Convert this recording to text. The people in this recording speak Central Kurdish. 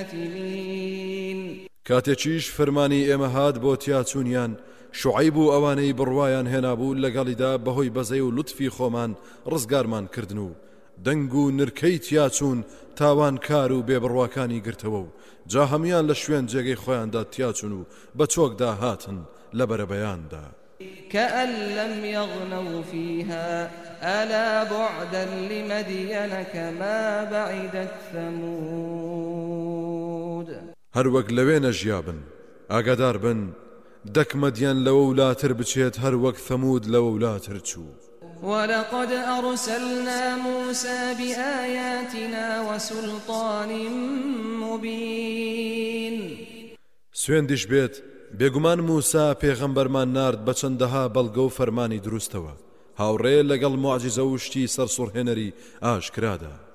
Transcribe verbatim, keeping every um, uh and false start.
آثمين کاتێکیش فەرمانی ئێمە هات بۆ تیاچوونیان شوعەیب و ئەوانەی بڕوایان هێنابوو لەگەڵیدا بەهۆی بەزەی و لوتفی خۆمان ڕزگارمان کردن و دەنگ و نرکەی تیاچوون تاوان کار و بێبڕواکانی گرتەوە و جا هەمیان لە شوێن جێگەی خۆیاندا تیاچون و بە چۆکدا هاتن لە بەرەبەیاندا كأن لم يغنوا فيها ألا بعدا لمدين كما بعدت ثمود هەر وەک لەوێ نەژیابن ئاگادار بن دەک مەدیان لەوە ولاتر بچێت هەر وەک ثەمود لەوە ولاتر چوو ولقد أرسلنا موسى بآياتنا وسلطان مبين سوێندیش بێت بێگومان موسا پێغەمبەرمان نارد بە چەندەها بەڵگە و فەرمانی دروستەوە هاوڕێ لەگەڵ موعجزە و شتی سەرسوڕهێنەری ئاشکرادا